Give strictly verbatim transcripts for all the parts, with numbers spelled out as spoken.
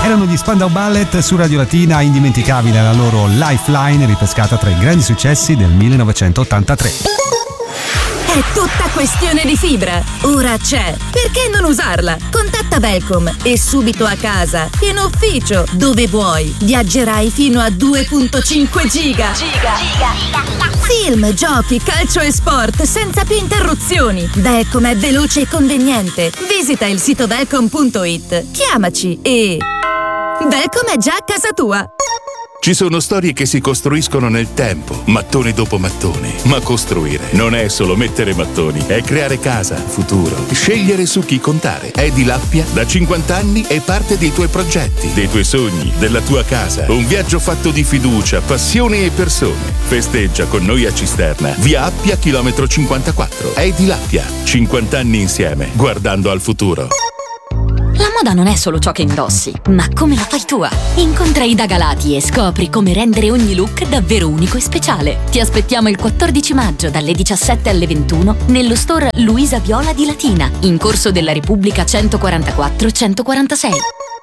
Erano gli Spandau Ballet su Radio Latina, indimenticabile la loro Lifeline, ripescata tra i grandi successi del millenovecentottantatré. È tutta questione di fibra. Ora c'è. Perché non usarla? Contatta Velcom e subito a casa, in ufficio, dove vuoi. Viaggerai fino a due virgola cinque giga. Giga. Giga. Film, giochi, calcio e sport senza più interruzioni. Velcom è veloce e conveniente. Visita il sito velcom punto it. Chiamaci e... Velcom è già a casa tua. Ci sono storie che si costruiscono nel tempo, mattone dopo mattone. Ma costruire non è solo mettere mattoni, è creare casa, futuro, scegliere su chi contare. Edilappia da cinquanta anni è parte dei tuoi progetti, dei tuoi sogni, della tua casa. Un viaggio fatto di fiducia, passione e persone. Festeggia con noi a Cisterna, via Appia, chilometro cinquantaquattro. Edilappia, cinquanta anni insieme, guardando al futuro. La moda non è solo ciò che indossi, ma come la fai tua. Incontra Ida Galati e scopri come rendere ogni look davvero unico e speciale. Ti aspettiamo il quattordici maggio dalle diciassette alle ventuno nello store Luisa Viola di Latina, in Corso della Repubblica centoquarantaquattro centoquarantasei.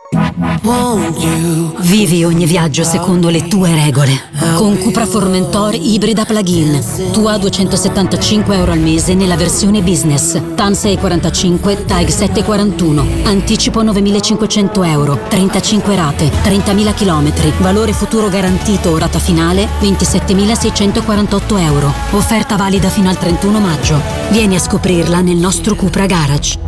Vivi ogni viaggio secondo le tue regole. Con Cupra Formentor ibrida plug-in. Tua duecentosettantacinque euro al mese nella versione business. T A N sei quarantacinque, T A E G sette quarantuno. Anticipo novemilacinquecento euro. trentacinque rate, trentamila chilometri. Valore futuro garantito, rata finale ventisettemilaseicentoquarantotto euro. Offerta valida fino al trentuno maggio. Vieni a scoprirla nel nostro Cupra Garage.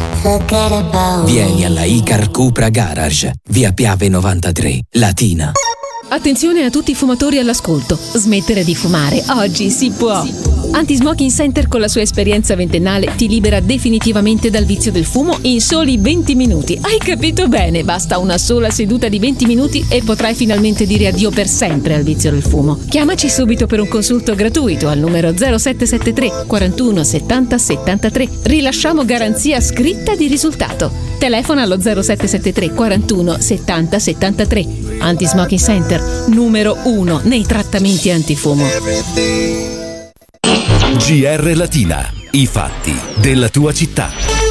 Vieni alla Icar Cupra Garage, via Piave novantatré, Latina. Attenzione a tutti i fumatori all'ascolto. Smettere di fumare, oggi si può. Anti-Smoking Center con la sua esperienza ventennale ti libera definitivamente dal vizio del fumo in soli venti minuti. Hai capito bene? Basta una sola seduta di venti minuti e potrai finalmente dire addio per sempre al vizio del fumo. Chiamaci subito per un consulto gratuito al numero zero sette sette tre quarantuno settanta settantatré. Rilasciamo garanzia scritta di risultato. Telefona allo zero sette sette tre quarantuno settanta settantatré. Anti-Smoking Center, numero uno nei trattamenti antifumo. G R Latina, i fatti della tua città.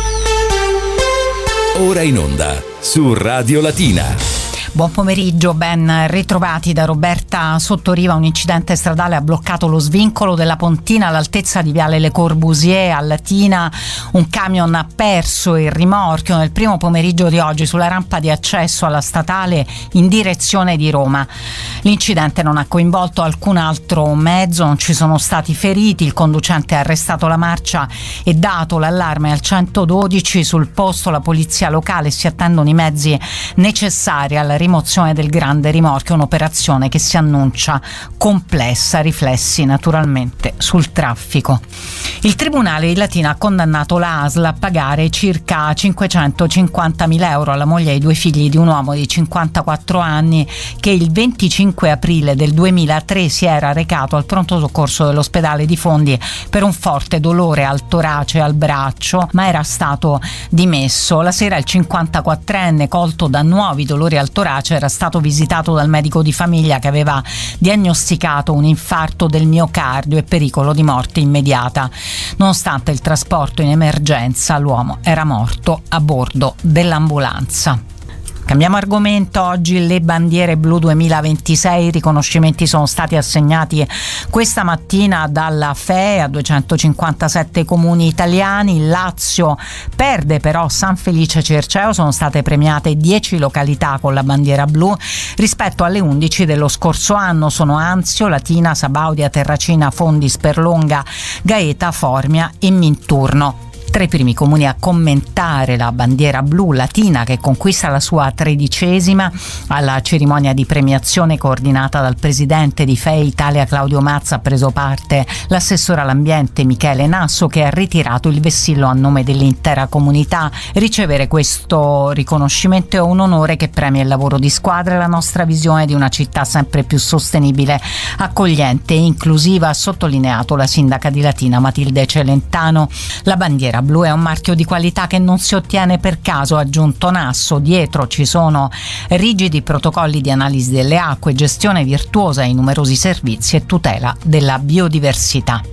Ora in onda su Radio Latina. Buon pomeriggio, ben ritrovati da Roberta Sottoriva. Un incidente stradale ha bloccato lo svincolo della Pontina all'altezza di Viale Le Corbusier a Latina. Un camion ha perso il rimorchio nel primo pomeriggio di oggi sulla rampa di accesso alla statale in direzione di Roma. L'incidente non ha coinvolto alcun altro mezzo, non ci sono stati feriti. Il conducente ha arrestato la marcia e dato l'allarme al centododici. Sul posto la polizia locale, si attendono i mezzi necessari alla rimozione del grande rimorchio, un'operazione che si annuncia complessa, riflessi naturalmente sul traffico. Il Tribunale di Latina ha condannato la A S L a pagare circa cinquecentocinquantamila euro alla moglie e ai due figli di un uomo di cinquantaquattro anni che il venticinque aprile del duemilatré si era recato al pronto soccorso dell'ospedale di Fondi per un forte dolore al torace e al braccio, ma era stato dimesso. La sera il cinquantaquattrenne, colto da nuovi dolori al torace, era stato visitato dal medico di famiglia che aveva diagnosticato un infarto del miocardio e pericolo di morte immediata. Nonostante il trasporto in emergenza, l'uomo era morto a bordo dell'ambulanza. Cambiamo argomento. Oggi le bandiere blu duemilaventisei, i riconoscimenti sono stati assegnati questa mattina dalla F E a duecentocinquantasette comuni italiani. Il Lazio perde però San Felice Circeo, sono state premiate dieci località con la bandiera blu rispetto alle undici dello scorso anno. Sono Anzio, Latina, Sabaudia, Terracina, Fondi, Sperlonga, Gaeta, Formia e Minturno. Tra i primi comuni a commentare la bandiera blu, Latina, che conquista la sua tredicesima. Alla cerimonia di premiazione coordinata dal presidente di F E Italia Claudio Mazza ha preso parte l'assessore all'ambiente Michele Nasso, che ha ritirato il vessillo a nome dell'intera comunità. Ricevere questo riconoscimento è un onore che premia il lavoro di squadra e la nostra visione di una città sempre più sostenibile, accogliente e inclusiva, ha sottolineato la sindaca di Latina Matilde Celentano. La bandiera blu è un marchio di qualità che non si ottiene per caso, ha aggiunto Nasso. Dietro ci sono rigidi protocolli di analisi delle acque, gestione virtuosa e numerosi servizi e tutela della biodiversità.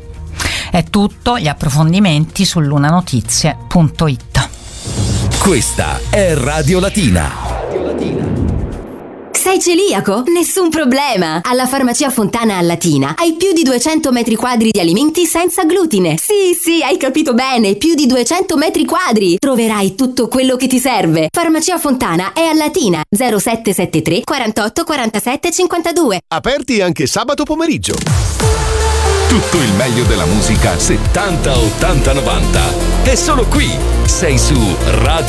È tutto, gli approfondimenti su lunanotizie punto it. Questa è Radio Latina. Radio Latina. Sei celiaco? Nessun problema! Alla Farmacia Fontana a Latina hai più di duecento metri quadri di alimenti senza glutine. Sì, sì, hai capito bene, più di duecento metri quadri. Troverai tutto quello che ti serve. Farmacia Fontana è a Latina, zero sette sette tre quarantotto quarantasette cinquantadue. Aperti anche sabato pomeriggio. Tutto il meglio della musica settanta, ottanta, novanta. È solo qui. Sei su Radio